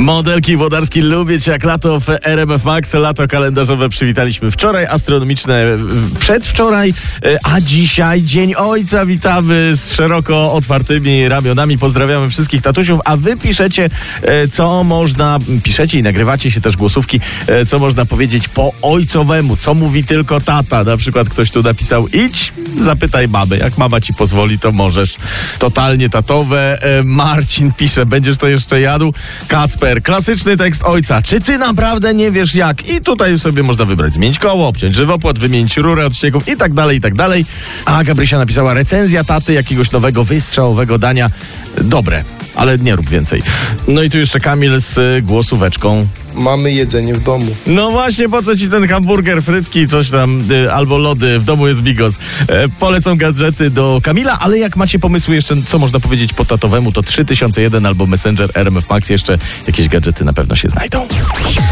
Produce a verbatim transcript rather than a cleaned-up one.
Modelki Włodarski, lubię cię jak lato w R M F Max. Lato kalendarzowe przywitaliśmy wczoraj, astronomiczne przedwczoraj, a dzisiaj Dzień Ojca. Witamy z szeroko otwartymi ramionami. Pozdrawiamy wszystkich tatusiów, a wy piszecie, co można, piszecie i nagrywacie się też głosówki, co można powiedzieć po ojcowemu, co mówi tylko tata. Na przykład ktoś tu napisał: idź, zapytaj mamy, jak mama ci pozwoli, to możesz. Totalnie tatowe. Marcin pisze: będziesz to jeszcze jadł? Kacper, klasyczny tekst ojca: czy ty naprawdę nie wiesz jak? I tutaj sobie można wybrać: zmienić koło, obciąć żywopłot, wymienić rurę od ścieków i tak dalej, i tak dalej. A Gabrysia napisała: recenzja taty jakiegoś nowego, wystrzałowego dania. Dobre, ale nie rób więcej. No i tu jeszcze Kamil z głosóweczką. Mamy jedzenie w domu. No właśnie, po co ci ten hamburger, frytki, coś tam, y, albo lody, w domu jest bigos. E, polecam gadżety do Kamila, ale jak macie pomysły jeszcze, co można powiedzieć po tatowemu, to trzy tysiące jeden albo Messenger R M F Max, jeszcze jakieś gadżety na pewno się znajdą.